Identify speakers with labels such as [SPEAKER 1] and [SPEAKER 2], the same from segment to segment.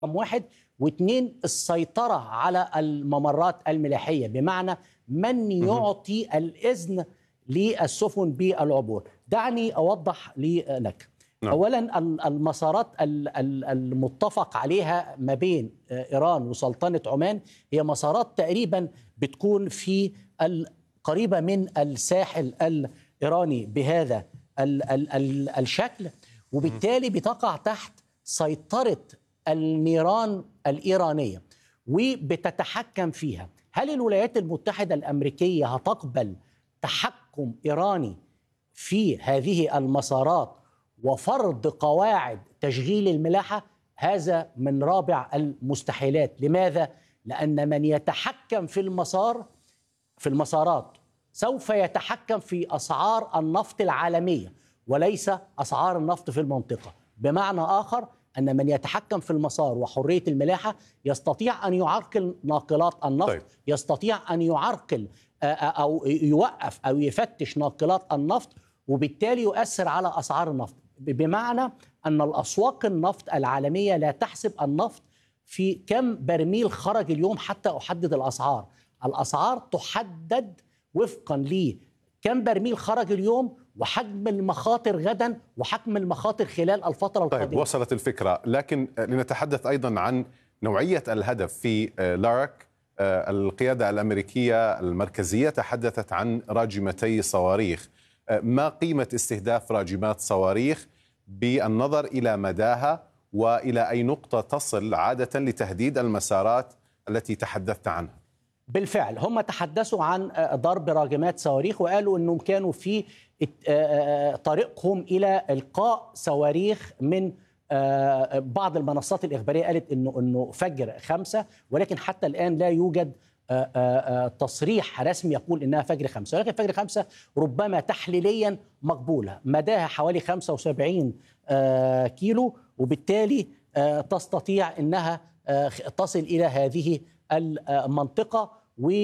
[SPEAKER 1] رقم واحد. واثنين، السيطرة على الممرات الملاحية، بمعنى من يعطي الإذن للسفن بالعبور. دعني أوضح لك.
[SPEAKER 2] نعم.
[SPEAKER 1] أولا، المسارات المتفق عليها ما بين إيران وسلطنة عمان هي مسارات تقريبا بتكون في قريبة من الساحل الإيراني بهذا الشكل، وبالتالي بتقع تحت سيطرة النيران الإيرانية وبتتحكم فيها. هل الولايات المتحدة الأمريكية هتقبل تحكم إيراني في هذه المسارات وفرض قواعد تشغيل الملاحة؟ هذا من رابع المستحيلات. لماذا؟ لأن من يتحكم في المسارات سوف يتحكم في أسعار النفط العالمية وليس أسعار النفط في المنطقة. بمعنى آخر، أن من يتحكم في المسار وحرية الملاحة يستطيع أن يعرقل ناقلات النفط.
[SPEAKER 2] طيب.
[SPEAKER 1] يستطيع أن يعرقل أو يوقف أو يفتش ناقلات النفط، وبالتالي يؤثر على أسعار النفط. بمعنى أن الأسواق النفط العالمية لا تحسب النفط في كم برميل خرج اليوم حتى أحدد الأسعار. الأسعار تحدد وفقا لكم برميل خرج اليوم وحجم المخاطر غدا وحجم المخاطر خلال الفترة القادمة.
[SPEAKER 2] طيب، وصلت الفكرة، لكن لنتحدث أيضا عن نوعية الهدف في لارك. القيادة الأمريكية المركزية تحدثت عن راجمتي صواريخ. ما قيمة استهداف راجمات صواريخ بالنظر إلى مداها وإلى أي نقطة تصل عادة لتهديد المسارات التي تحدثت عنها؟
[SPEAKER 1] بالفعل هم تحدثوا عن ضرب راجمات صواريخ، وقالوا أنهم كانوا في طريقهم إلى إلقاء صواريخ من بعض المنصات الإخبارية. قالت أنه فجر 5، ولكن حتى الآن لا يوجد تصريح رسمي يقول إنها فجر 5، ولكن فجر 5 ربما تحليليا مقبولة. مداها حوالي 75 كيلو، وبالتالي تستطيع أنها تصل إلى هذه المنطقة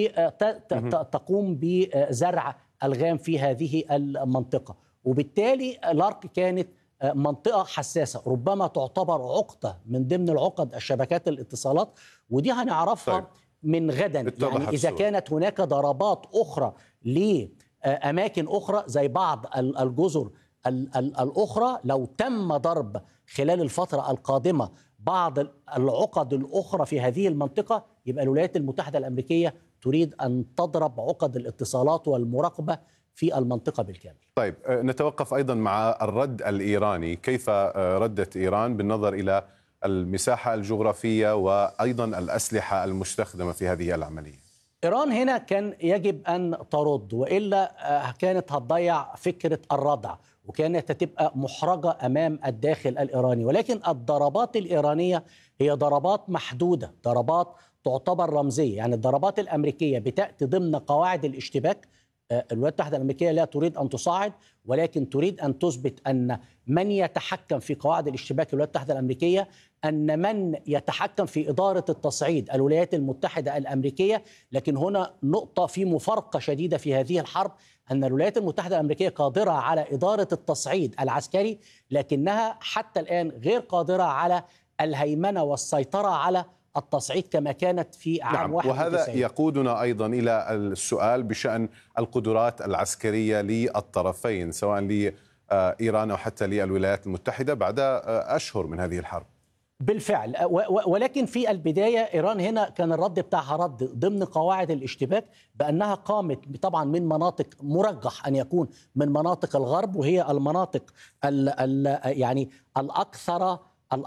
[SPEAKER 1] وتقوم بزرع ألغام في هذه المنطقة. وبالتالي لارك كانت منطقة حساسة، ربما تعتبر عقدة من ضمن العقد الشبكات الاتصالات، ودي هنعرفها. طيب. من غدا، يعني إذا كانت هناك ضربات أخرى لأماكن أخرى زي بعض الجزر الأخرى، لو تم ضرب خلال الفترة القادمة بعض العقد الأخرى في هذه المنطقة، يبقى الولايات المتحدة الأمريكية تريد أن تضرب عقد الاتصالات والمراقبة في المنطقة بالكامل.
[SPEAKER 2] طيب، نتوقف أيضا مع الرد الإيراني. كيف ردت إيران بالنظر إلى المساحة الجغرافية وأيضا الأسلحة المستخدمة في هذه العملية؟
[SPEAKER 1] إيران هنا كان يجب أن ترد، وإلا كانت هتضيع فكرة الردع وكانت هتبقى محرجة أمام الداخل الإيراني. ولكن الضربات الإيرانية هي ضربات محدودة، ضربات تعتبر رمزية. يعني الضربات الأمريكية بتأتي ضمن قواعد الاشتباك. الولايات المتحدة الأمريكية لا تريد أن تصاعد، ولكن تريد أن تثبت أن من يتحكم في قواعد الاشتباك الولايات المتحدة الأمريكية، أن من يتحكم في إدارة التصعيد الولايات المتحدة الأمريكية. لكن هنا نقطة في مفارقة شديدة في هذه الحرب، أن الولايات المتحدة الأمريكية قادرة على إدارة التصعيد العسكري، لكنها حتى الآن غير قادرة على الهيمنة والسيطرة على التصعيد كما كانت في عام 91.
[SPEAKER 2] وهذا يقودنا أيضا إلى السؤال بشأن القدرات العسكرية للطرفين، سواء لإيران أو حتى للولايات المتحدة بعد أشهر من هذه الحرب.
[SPEAKER 1] بالفعل، ولكن في البداية إيران هنا كان الرد بتاعها رد ضمن قواعد الاشتباك، بأنها قامت طبعا من مناطق مرجح أن يكون من مناطق الغرب، وهي المناطق يعني الأكثر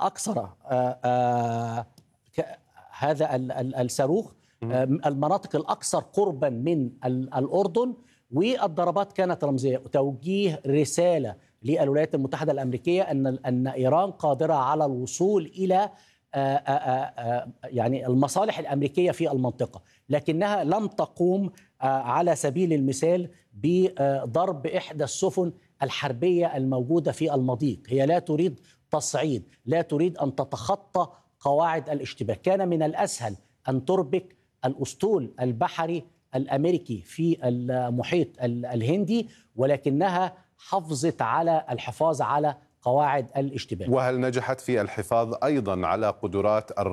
[SPEAKER 1] هذا الصاروخ، المناطق الأكثر قربا من الأردن. والضربات كانت رمزية، توجيه رسالة للولايات المتحدة الأمريكية أن إيران قادرة على الوصول إلى يعني المصالح الأمريكية في المنطقة، لكنها لم تقوم على سبيل المثال بضرب إحدى السفن الحربية الموجودة في المضيق. هي لا تريد تصعيد، لا تريد أن تتخطى قواعد الاشتباك. كان من الأسهل أن تربك الأسطول البحري الأمريكي في المحيط الهندي، ولكنها حافظت على الحفاظ على قواعد الاشتباك.
[SPEAKER 2] وهل نجحت في الحفاظ أيضا على قدرات